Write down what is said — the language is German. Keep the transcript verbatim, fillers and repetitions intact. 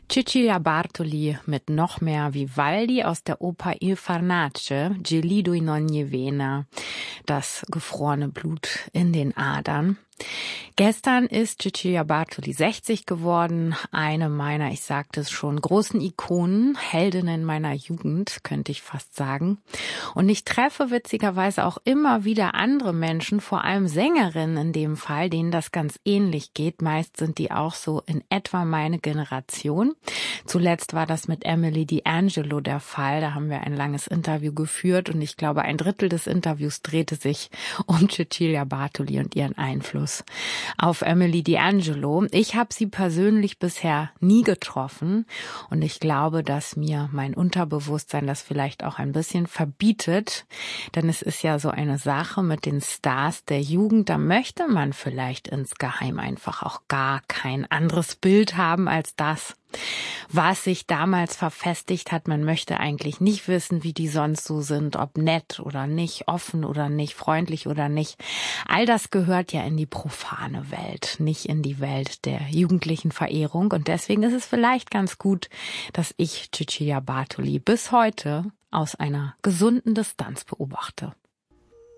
Cecilia Bartoli mit noch mehr Vivaldi aus der Oper Il Farnace, Gelido in ogni vena, das gefrorene Blut in den Adern. Gestern ist Cecilia Bartoli sechzig geworden, eine meiner, ich sagte es schon, großen Ikonen, Heldinnen meiner Jugend, könnte ich fast sagen. Und ich treffe witzigerweise auch immer wieder andere Menschen, vor allem Sängerinnen in dem Fall, denen das ganz ähnlich geht. Meist sind die auch so in etwa meine Generation. Zuletzt war das mit Emily D'Angelo der Fall. Da haben wir ein langes Interview geführt und ich glaube, ein Drittel des Interviews drehte sich um Cecilia Bartoli und ihren Einfluss auf Emily D'Angelo. Ich habe sie persönlich bisher nie getroffen und ich glaube, dass mir mein Unterbewusstsein das vielleicht auch ein bisschen verbietet, denn es ist ja so eine Sache mit den Stars der Jugend, da möchte man vielleicht insgeheim einfach auch gar kein anderes Bild haben als das, was sich damals verfestigt hat. Man möchte eigentlich nicht wissen, wie die sonst so sind, ob nett oder nicht, offen oder nicht, freundlich oder nicht. All das gehört ja in die profane Welt, nicht in die Welt der jugendlichen Verehrung. Und deswegen ist es vielleicht ganz gut, dass ich Cecilia Bartoli bis heute aus einer gesunden Distanz beobachte.